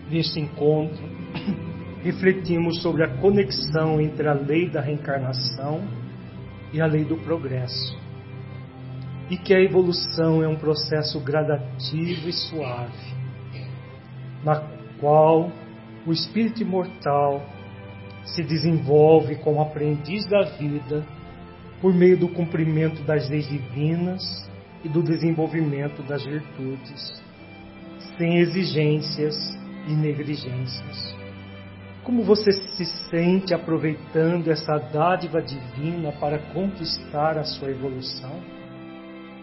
Neste encontro, refletimos sobre a conexão entre a lei da reencarnação e a lei do progresso, e que a evolução é um processo gradativo e suave, na qual o espírito imortal se desenvolve como aprendiz da vida por meio do cumprimento das leis divinas e do desenvolvimento das virtudes, sem exigências e negligências. Como você se sente aproveitando essa dádiva divina para conquistar a sua evolução?